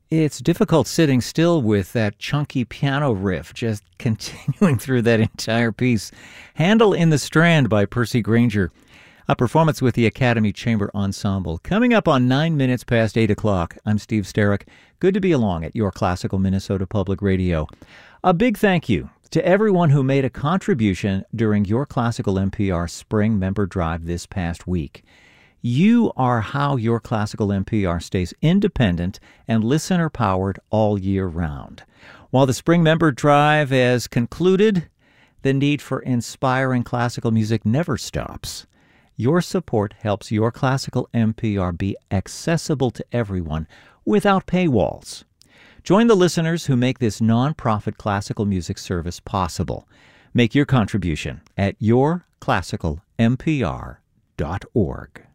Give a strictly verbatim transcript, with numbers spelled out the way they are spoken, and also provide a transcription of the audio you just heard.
It's difficult sitting still with that chunky piano riff just continuing through that entire piece. Handel in the Strand by Percy Grainger, a performance with the Academy Chamber Ensemble. Coming up on nine minutes past eight o'clock, I'm Steve Sterrick. Good to be along at your Classical Minnesota Public Radio. A big thank you to everyone who made a contribution during your Classical N P R Spring Member Drive this past week. You are how your Classical N P R stays independent and listener-powered all year round. While the Spring Member Drive has concluded, the need for inspiring classical music never stops. Your support helps your Classical N P R be accessible to everyone without paywalls. Join the listeners who make this nonprofit classical music service possible. Make your contribution at your classical n p r dot org.